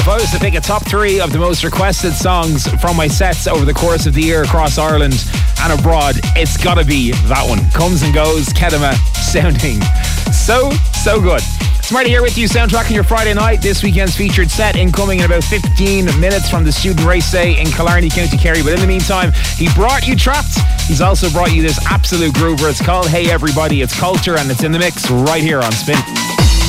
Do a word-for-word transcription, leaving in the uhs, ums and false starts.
I was to pick a top three of the most requested songs from my sets over the course of the year across Ireland and abroad, it's gotta be that one. Comes and Goes, Kedema, sounding so, so good. Smarty here with you, soundtracking your Friday night. This weekend's featured set incoming in about fifteen minutes from the Student Race Day in Killarney, County Kerry. But in the meantime, he brought you Trapped. He's also brought you this absolute groover. It's called Hey Everybody. It's Culture and it's in the mix right here on Spin.